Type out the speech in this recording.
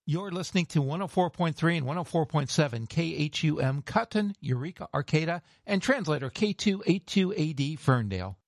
You're listening to 104.3 and 104.7 KHUM Cotton, Eureka, Arcata, and translator K282AD Ferndale.